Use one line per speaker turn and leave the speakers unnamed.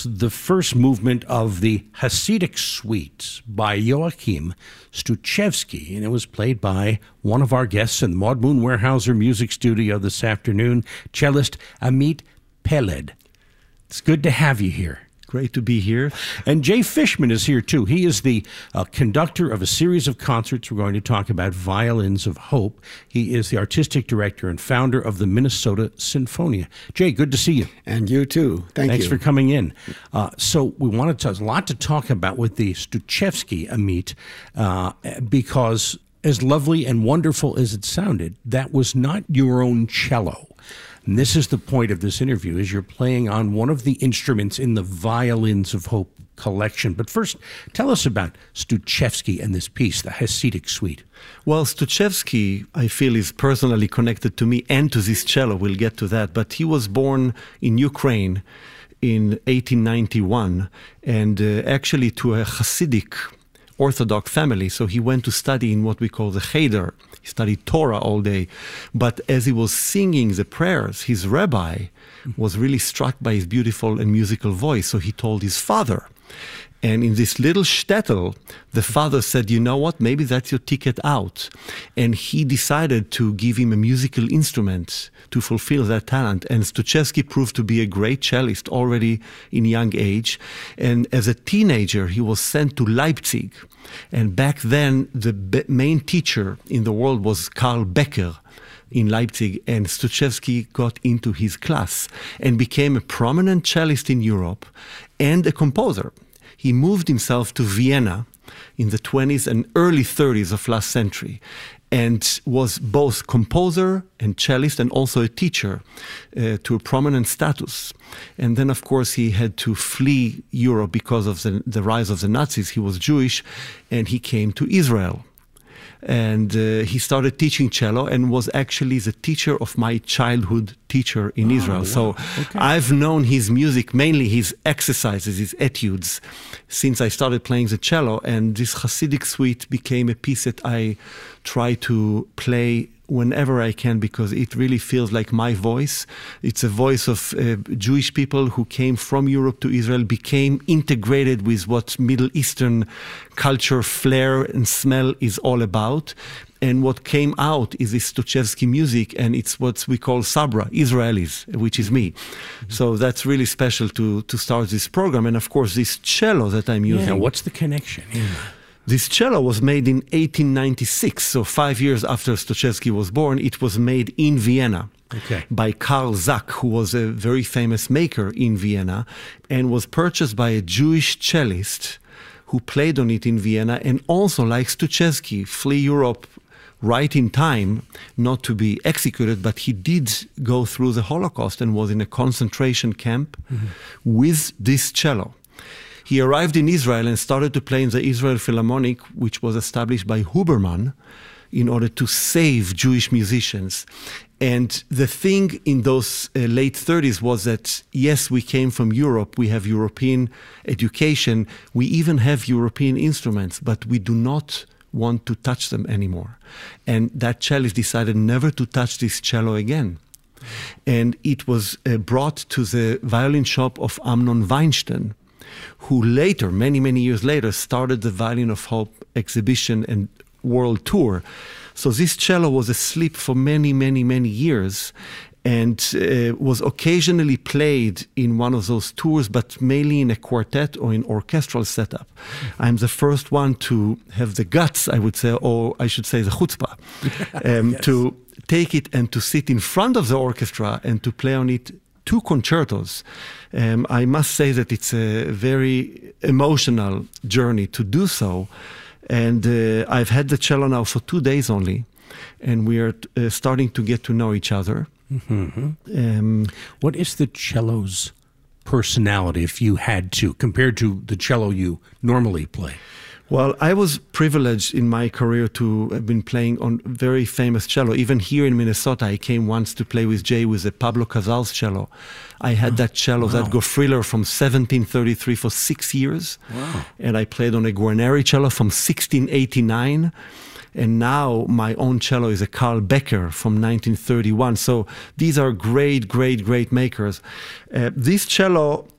the first movement of the Hasidic Suite by Joachim Stuchevsky, and it was played by one of our guests in the Maud Moon Weyerhaeuser Music Studio this afternoon, cellist Amit Peled. It's good to have you here.
Great to be here.
And Jay Fishman is here, too. He is the conductor of a series of concerts. We're going to talk about Violins of Hope. He is the artistic director and founder of the Minnesota Sinfonia. Jay, good to see you.
And you, too. Thanks
for coming in. So we wanted to, a lot to talk about with the Stuchevsky, Amit, because as lovely and wonderful as it sounded, that was not your own cello. And this is the point of this interview, is you're playing on one of the instruments in the Violins of Hope collection. But first, tell us about Stuchevsky and this piece, the Hasidic Suite.
Well, Stuchevsky, I feel, is personally connected to me and to this cello. We'll get to that. But he was born in Ukraine in 1891, and actually to a Hasidic Orthodox family. So he went to study in what we call the Cheder. He studied Torah all day. But as he was singing the prayers, his rabbi was really struck by his beautiful and musical voice. So he told his father. And in this little shtetl, the father said, you know what, maybe that's your ticket out. And he decided to give him a musical instrument to fulfill that talent. And Stuchevsky proved to be a great cellist already in young age. And as a teenager, he was sent to Leipzig. And back then, the main teacher in the world was Karl Becker in Leipzig, and Stuchevsky got into his class and became a prominent cellist in Europe and a composer. He moved himself to Vienna in the 20s and early 30s of last century and was both composer and cellist and also a teacher to a prominent status. And then, of course, he had to flee Europe because of the rise of the Nazis. He was Jewish, and he came to Israel. And he started teaching cello and was actually the teacher of my childhood teacher in Israel. Wow. So I've known his music, mainly his exercises, his etudes, since I started playing the cello. And this Hasidic Suite became a piece that I try to play whenever I can, because it really feels like my voice. It's a voice of Jewish people who came from Europe to Israel, became integrated with what Middle Eastern culture, flair and smell is all about. And what came out is this Stuchevsky music, and it's what we call Sabra, Israelis, which is me. Mm-hmm. So that's really special to start this program. And of course, this cello that I'm using.
Yeah, what's the connection? Yeah.
This cello was made in 1896, so 5 years after Stuchevsky was born. It was made in Vienna by Karl Zach, who was a very famous maker in Vienna, and was purchased by a Jewish cellist who played on it in Vienna, and also, like Stuchevsky, flee Europe right in time, not to be executed, but he did go through the Holocaust and was in a concentration camp with this cello. He arrived in Israel and started to play in the Israel Philharmonic, which was established by Huberman in order to save Jewish musicians. And the thing in those late 30s was that, yes, we came from Europe, we have European education, we even have European instruments, but we do not want to touch them anymore. And that cellist decided never to touch this cello again. And it was brought to the violin shop of Amnon Weinstein, who later, many, many years later, started the Violin of Hope exhibition and world tour. So this cello was asleep for many, many, many years, and was occasionally played in one of those tours, but mainly in a quartet or in orchestral setup. I'm the first one to have the guts, I would say, or I should say the chutzpah, yes, to take it and to sit in front of the orchestra and to play on it 2 concertos. I must say that it's a very emotional journey to do so. And I've had the cello now for 2 days only, and we are starting to get to know each other.
Mm-hmm. What is the cello's personality, if you had to, compared to the cello you normally play?
Well, I was privileged in my career to have been playing on very famous cello. Even here in Minnesota, I came once to play with Jay with a Pablo Casals cello. I had that cello, that Goffriller from 1733 for 6 years. Wow. And I played on a Guarneri cello from 1689. And now my own cello is a Carl Becker from 1931. So these are great, great, great makers. This cello